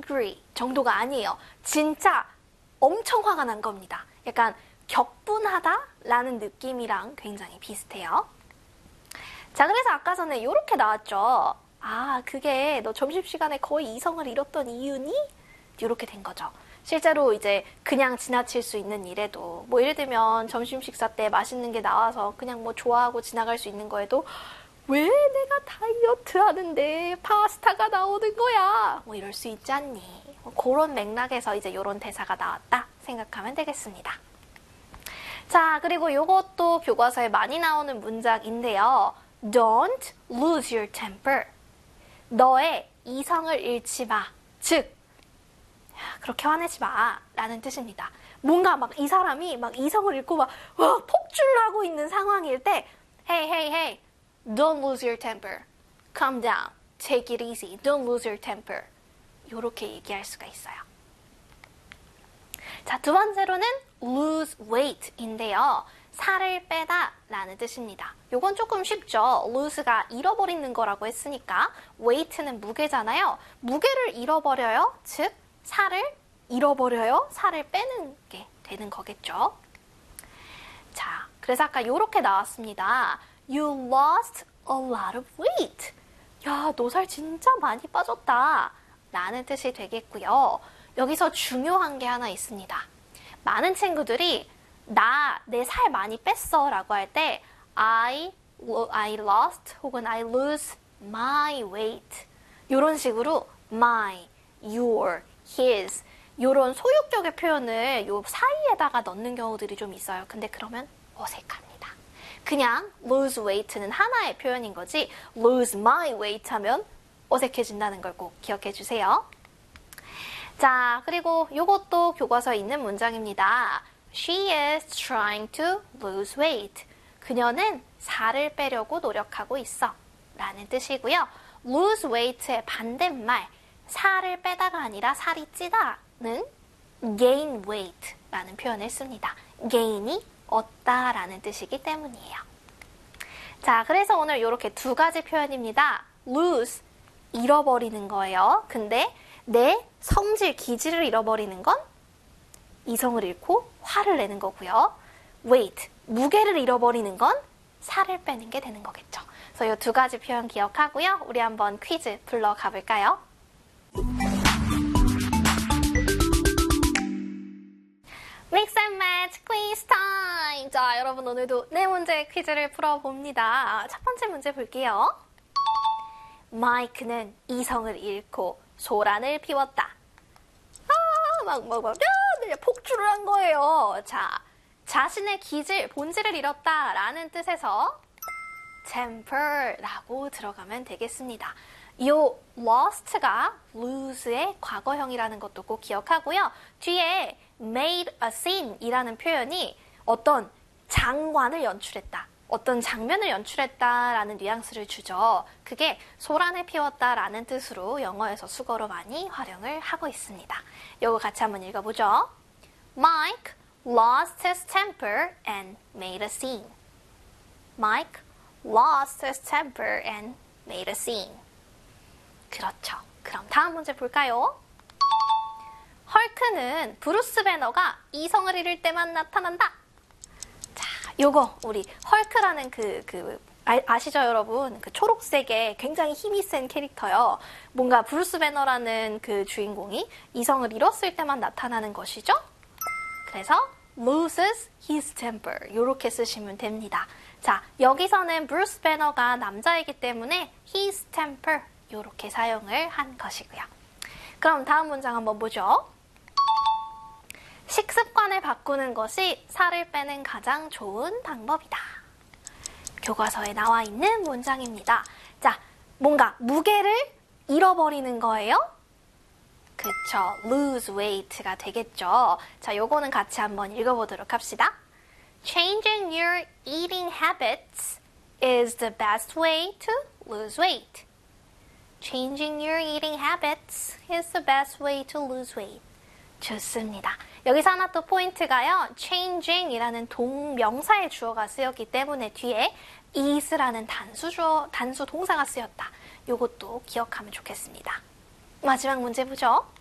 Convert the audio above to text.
angry 정도가 아니에요. 진짜 엄청 화가 난 겁니다. 약간 격분하다라는 느낌이랑 굉장히 비슷해요. 자, 그래서 아까 전에 이렇게 나왔죠. 아, 그게 너 점심시간에 거의 이성을 잃었던 이유니? 이렇게 된 거죠. 실제로 이제 그냥 지나칠 수 있는 일에도 뭐 예를 들면 점심 식사 때 맛있는 게 나와서 그냥 뭐 좋아하고 지나갈 수 있는 거에도 왜 내가 다이어트 하는데 파스타가 나오는 거야? 뭐 이럴 수 있지 않니? 뭐 그런 맥락에서 이제 이런 대사가 나왔다 생각하면 되겠습니다. 자, 그리고 이것도 교과서에 많이 나오는 문장인데요. Don't lose your temper. 너의 이성을 잃지 마. 즉, 그렇게 화내지 마. 라는 뜻입니다. 뭔가 막 이 사람이 막 이성을 잃고 막 폭주를 하고 있는 상황일 때 Hey, hey, hey. Don't lose your temper. Calm down. Take it easy. Don't lose your temper. 이렇게 얘기할 수가 있어요. 자, 두 번째로는 lose weight인데요. 살을 빼다 라는 뜻입니다. 요건 조금 쉽죠. lose가 잃어버리는 거라고 했으니까 weight는 무게잖아요. 무게를 잃어버려요. 즉, 살을 잃어버려요. 살을 빼는 게 되는 거겠죠. 자, 그래서 아까 요렇게 나왔습니다. You lost a lot of weight. 야, 너 살 진짜 많이 빠졌다. 라는 뜻이 되겠고요. 여기서 중요한 게 하나 있습니다. 많은 친구들이 내 살 많이 뺐어 라고 할 때 I lost 혹은 I lose my weight 이런 식으로 my, your, his 이런 소유격의 표현을 요 사이에다가 넣는 경우들이 좀 있어요. 근데 그러면 어색합니다. 그냥 lose weight는 하나의 표현인 거지 lose my weight 하면 어색해진다는 걸 꼭 기억해 주세요. 자, 그리고 이것도 교과서에 있는 문장입니다. She is trying to lose weight. 그녀는 살을 빼려고 노력하고 있어. 라는 뜻이고요. lose weight의 반대말, 살을 빼다가 아니라 살이 찌다는 gain weight 라는 표현을 씁니다. gain이 얻다 라는 뜻이기 때문이에요. 자, 그래서 오늘 이렇게 두 가지 표현입니다. lose, 잃어버리는 거예요. 근데 내 성질, 기질을 잃어버리는 건 이성을 잃고 화를 내는 거고요. weight, 무게를 잃어버리는 건 살을 빼는 게 되는 거겠죠. 그래서 이 두 가지 표현 기억하고요. 우리 한번 퀴즈 불러 가볼까요? Mix and Match quiz time! 자, 여러분 오늘도 네 문제 퀴즈를 풀어봅니다. 첫 번째 문제 볼게요. 마이크는 이성을 잃고 소란을 피웠다. 폭주를 한 거예요. 자, 자신의 기질, 본질을 잃었다 라는 뜻에서 temper라고 들어가면 되겠습니다. 이 lost가 lose의 과거형이라는 것도 꼭 기억하고요. 뒤에 made a scene 이라는 표현이 어떤 장관을 연출했다. 어떤 장면을 연출했다라는 뉘앙스를 주죠. 그게 소란을 피웠다라는 뜻으로 영어에서 수거로 많이 활용을 하고 있습니다. 이거 같이 한번 읽어보죠. Mike lost his temper and made a scene. Mike lost his temper and made a scene. 그렇죠. 그럼 다음 문제 볼까요? 헐크는 브루스 배너가 이성을 잃을 때만 나타난다. 요거 우리 헐크라는 아시죠 여러분? 그 초록색의 굉장히 힘이 센 캐릭터요. 뭔가 브루스 배너라는 그 주인공이 이성을 잃었을 때만 나타나는 것이죠. 그래서 loses his temper 요렇게 쓰시면 됩니다. 자, 여기서는 브루스 배너가 남자이기 때문에 his temper 요렇게 사용을 한 것이고요. 그럼 다음 문장 한번 보죠. 식습관을 바꾸는 것이 살을 빼는 가장 좋은 방법이다. 교과서에 나와 있는 문장입니다. 자, 뭔가 무게를 잃어버리는 거예요? 그쵸, lose weight가 되겠죠. 자, 요거는 같이 한번 읽어보도록 합시다. Changing your eating habits is the best way to lose weight. Changing your eating habits is the best way to lose weight. 좋습니다. 여기서 하나 또 포인트가요. changing 이라는 동명사의 주어가 쓰였기 때문에 뒤에 is라는 단수 동사가 쓰였다. 이것도 기억하면 좋겠습니다. 마지막 문제 보죠.